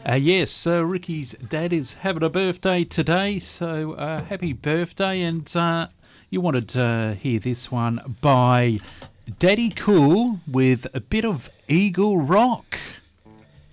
Yes, Ricky's dad is having a birthday today, so happy birthday. And you wanted to hear this one by Daddy Cool with a bit of Eagle Rock.